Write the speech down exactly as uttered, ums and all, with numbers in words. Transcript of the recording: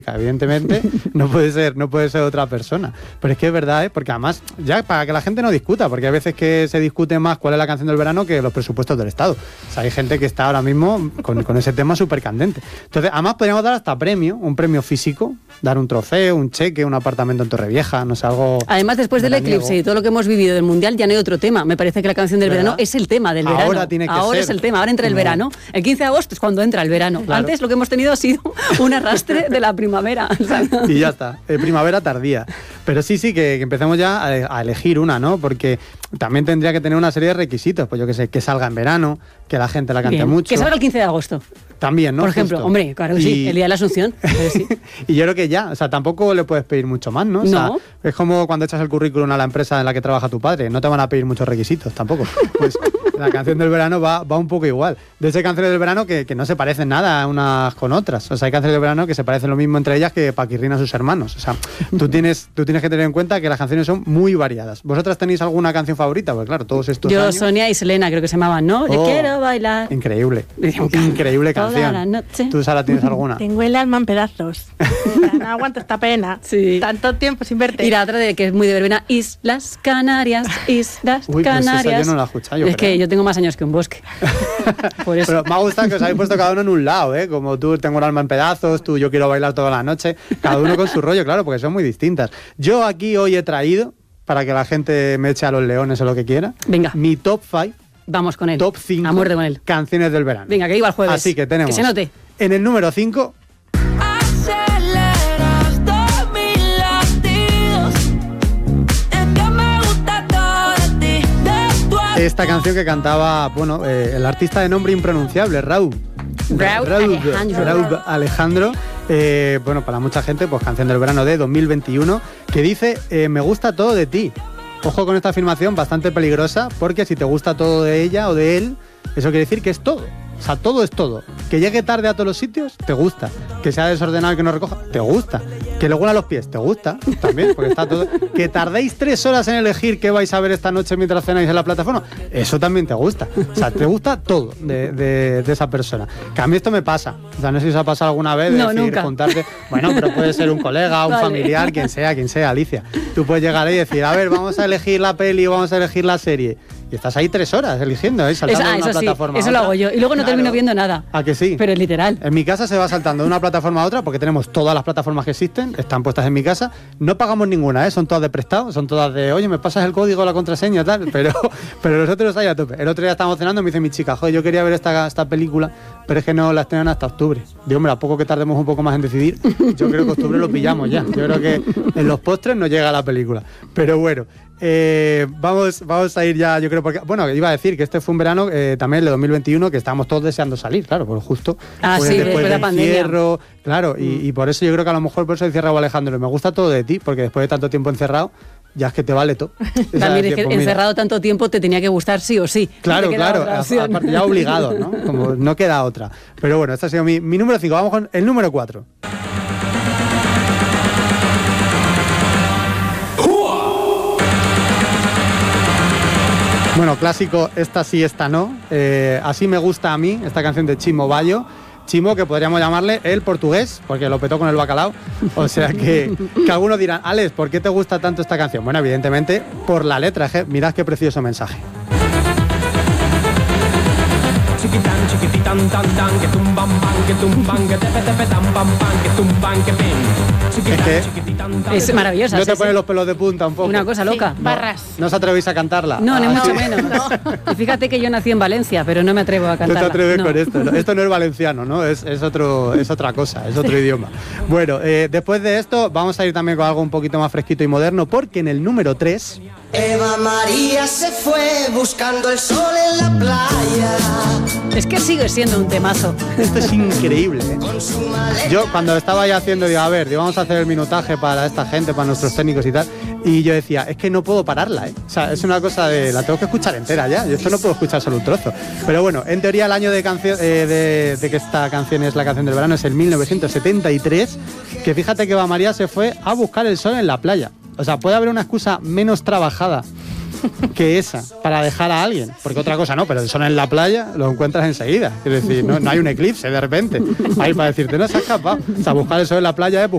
Evidentemente no puede ser no puede ser otra persona, pero es que es verdad, ¿eh? Porque además, ya para que la gente no discuta, porque hay veces que se discute más cuál es la canción del verano que los presupuestos del Estado. O sea, hay gente que está ahora mismo con, con ese tema súper candente. Entonces, además podríamos dar hasta premio, un premio físico, dar un trofeo, un cheque, un apartamento en Torrevieja, no sé, algo... Además, después del veraniego. eclipse y todo lo que hemos vivido del Mundial, ya no hay otro tema. Me parece que la canción del ¿verdad? verano es el tema del verano. Ahora tiene que Ahora ser. es el tema, ahora entra el No. verano. El quince de agosto es cuando entra el verano. Claro. Antes lo que hemos tenido ha sido un arrastre de la primavera. O sea, Y ya está, eh, primavera tardía. Pero sí, sí, que, que empecemos ya a, a elegir una, ¿no? Porque también tendría que tener una serie de requisitos. Pues yo que sé, que salga en verano, que la gente la cante bien. mucho. Que salga el quince de agosto. También, ¿no? Por ejemplo, Justo. hombre, claro que Y- sí, el día de la Asunción. Entonces, sí. Y yo creo que ya, o sea, tampoco le puedes pedir mucho más, ¿no? O sea, No. es como cuando echas el currículum a la empresa en la que trabaja tu padre, no te van a pedir muchos requisitos tampoco. Pues la canción del verano va, va un poco igual. De hecho, hay canciones del verano que, que no se parecen nada unas con otras. O sea, hay canciones del verano que se parecen lo mismo entre ellas que Paquirrín a sus hermanos. O sea, tú tienes, tú tienes que tener en cuenta que las canciones son muy variadas. ¿Vosotras tenéis alguna canción favorita? Pues claro, todos estos Yo, años... Sonia y Selena, creo que se llamaban, ¿no? Yo Oh, quiero bailar. Increíble. Me encanta. Increíble Toda canción. la noche. ¿Tú, Sara, tienes alguna? Tengo el alma en pedazos. No aguanto esta pena. Sí. Tanto tiempo sin verte. Y la otra de que es muy de verbena, Islas Canarias, Islas Uy, pues esa Canarias. yo no la he escuchado, yo Es creo. que yo tengo más años que un bosque. Por eso. Pero me ha gustado que os habéis puesto cada uno en un lado, ¿eh? Como tú, tengo el alma en pedazos, tú, yo quiero bailar toda la noche. Cada uno con su rollo, claro, porque son muy distintas. Yo aquí hoy he traído, para que la gente me eche a los leones o lo que quiera, Venga. mi top cinco, Vamos con él. top cinco A muerte con él. canciones del verano. Venga, que iba el jueves. Así que tenemos Que se note. en el número cinco Aceleras todos mis latidos. Es que me gusta todo de ti, de tu amor. esta canción que cantaba, bueno, eh, el artista de nombre impronunciable, Raúl. Raúl Alejandro. Raúl Alejandro. Eh, bueno, para mucha gente, pues canción del verano de dos mil veintiuno, que dice, eh, me gusta todo de ti. Ojo con esta afirmación, bastante peligrosa, porque si te gusta todo de ella o de él, eso quiere decir que es todo. O sea, todo es todo. Que llegue tarde a todos los sitios, te gusta. Que sea desordenado y que no recoja, te gusta. Que le huela los pies, te gusta también, porque está todo. Que tardéis tres horas en elegir qué vais a ver esta noche mientras cenáis en la plataforma, eso también te gusta. O sea, te gusta todo de, de, de esa persona. Que a mí esto me pasa. O sea, no sé si os ha pasado alguna vez de No, decir, nunca. contarte. Bueno, pero puede ser un colega, un Vale. familiar, quien sea, quien sea, Alicia. Tú puedes llegar ahí y decir, a ver, vamos a elegir la peli, vamos a elegir la serie. Y estás ahí tres horas eligiendo, ¿eh? Saltando Eso, ah, de una eso sí, plataforma a eso lo otra. hago yo. Y luego no Claro. termino viendo nada. ¿A que sí? Pero es literal. En mi casa se va saltando de una plataforma a otra porque tenemos todas las plataformas que existen, están puestas en mi casa. No pagamos ninguna, ¿eh? Son todas de prestado, son todas de, oye, me pasas el código, la contraseña, tal. Pero, pero nosotros ahí a tope. El otro día estábamos cenando y me dice mi chica, joder, yo quería ver esta, esta película, pero es que no la estrenan hasta octubre. Digo, hombre, a poco que tardemos un poco más en decidir, yo creo que octubre lo pillamos ya. Yo creo que en los postres no llega la película. Pero bueno. Eh, vamos, vamos a ir ya, yo creo, porque, bueno, iba a decir que este fue un verano eh, también el de dos mil veintiuno que estábamos todos deseando salir, claro, por justo Ah, pues, sí, después después de la del pandemia. encierro, claro, y, y por eso yo creo que a lo mejor por eso dice Raúl Alejandro, me gusta todo de ti, porque después de tanto tiempo encerrado, ya es que te vale todo. O sea, También es decir, que pues mira, encerrado tanto tiempo te tenía que gustar sí o sí. No claro, te quedaba claro, otra a- opción. aparte ya obligado, ¿no? Como no queda otra. Pero bueno, este ha sido mi, mi número cinco, vamos con el número cuatro. Bueno, clásico, esta sí, esta no. Eh, así me gusta a mí, esta canción de Chimo Bayo. Chimo, que podríamos llamarle el portugués, porque lo petó con el bacalao. O sea que, que algunos dirán, Alex, ¿por qué te gusta tanto esta canción? Bueno, evidentemente por la letra, je, mirad qué precioso mensaje. Chiquitán, chiquititán, tan, tan, que tumban, pan, que tumban, que tepe, tepe, tan, pam, pan, que tumban, que pin. Chiquitán, Es que- chiquititán, tan, Es maravillosa. ¿No sí, te sí. pones los pelos de punta un poco? Una cosa loca. Sí, barras. ¿No os atrevéis a cantarla? No, ni Ah, mucho sí. menos. Y fíjate que yo nací en Valencia, pero no me atrevo a No cantarla. te atreves No. con esto, ¿no? Esto no es valenciano, ¿no? Es, es, otro, es otra cosa, es otro idioma. Bueno, eh, después de esto vamos a ir también con algo un poquito más fresquito y moderno, porque en el número tres... Eva María se fue buscando el sol en la playa. Es que sigue siendo un temazo. Esto es increíble, ¿eh? Yo cuando estaba ahí haciendo, digo, a ver, digo, vamos a hacer el minutaje para esta gente, para nuestros técnicos y tal, y yo decía, es que no puedo pararla, ¿eh? O sea, es una cosa de, la tengo que escuchar entera ya, yo esto no puedo escuchar solo un trozo. Pero bueno, en teoría el año de, canción, eh, de, de que esta canción es la canción del verano es el mil novecientos setenta y tres, que fíjate que Eva María se fue a buscar el sol en la playa. O sea, puede haber una excusa menos trabajada que esa para dejar a alguien, porque otra cosa no, pero el sol en la playa lo encuentras enseguida. Es decir, no, no hay un eclipse de repente ahí para decirte, no, se ha escapado. O sea, buscar el sol en la playa es buscar